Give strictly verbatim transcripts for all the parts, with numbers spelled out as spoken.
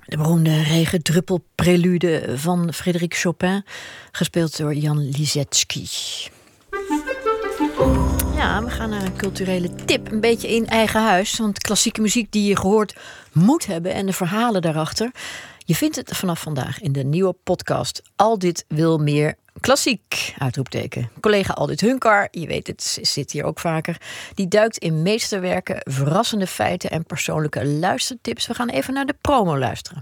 De beroemde regendruppelprelude van Frédéric Chopin, gespeeld door Jan Liszewski. Ja, we gaan naar een culturele tip, een beetje in eigen huis. Want klassieke muziek die je gehoord moet hebben en de verhalen daarachter. Je vindt het vanaf vandaag in de nieuwe podcast Al dit wil meer klassiek, uitroepteken. Collega Aldit Hunkar, je weet het, zit hier ook vaker. Die duikt in meesterwerken, verrassende feiten en persoonlijke luistertips. We gaan even naar de promo luisteren.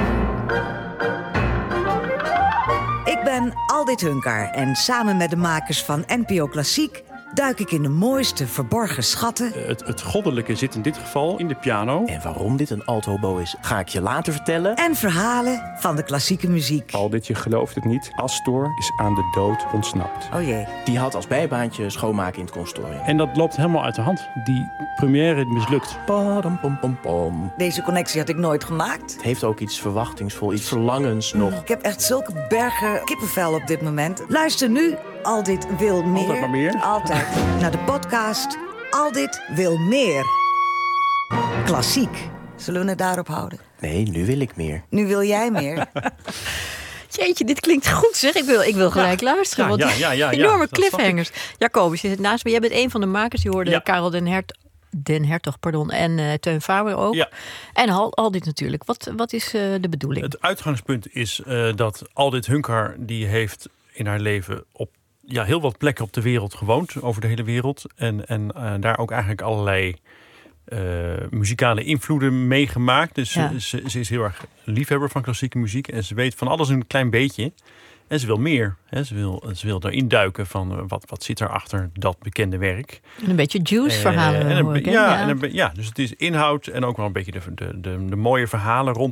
Ik ben Aldit Hunkar en samen met de makers van N P O Klassiek duik ik in de mooiste verborgen schatten. Het, het goddelijke zit in dit geval in de piano. En waarom dit een altobo is, ga ik je later vertellen. En verhalen van de klassieke muziek. Aldit, je gelooft het niet. Astor is aan de dood ontsnapt. Oh jee. Die had als bijbaantje schoonmaken in het conservatorium. En dat loopt helemaal uit de hand. Die première mislukt. Padam, pom, pom, pom. Deze connectie had ik nooit gemaakt. Het heeft ook iets verwachtingsvol, iets verlangens nog. Ik heb echt zulke bergen kippenvel op dit moment. Luister nu, Aldit wil meer. Altijd maar meer. Altijd. Naar de podcast Aldit wil meer. Klassiek. Zullen we het daarop houden? Nee, nu wil ik meer. Nu wil jij meer. Jeetje, dit klinkt goed zeg. Ik wil, ik wil gelijk ja. luisteren. Ja, want ja, ja, ja, enorme ja, cliffhangers. Jacobus, je zit naast me. Jij bent een van de makers. Die hoorde ja. Karel den Hert, Den Hertog pardon, en uh, Teun Faber ook. Ja. En al, al dit natuurlijk. Wat, wat is uh, de bedoeling? Het uitgangspunt is uh, dat Aldit Hunkar, die heeft in haar leven op ja, heel wat plekken op de wereld gewoond, over de hele wereld. En, en uh, daar ook eigenlijk allerlei uh, muzikale invloeden meegemaakt. Dus ja. ze, ze is heel erg liefhebber van klassieke muziek. En ze weet van alles een klein beetje. En ze wil meer. Hè. Ze wil, ze wil erin duiken van uh, wat, wat zit er achter dat bekende werk. En een beetje juice-verhalen. Uh, en een, hoor ik, ja, ja. En een, ja, dus het is inhoud en ook wel een beetje de, de, de, de mooie verhalen rond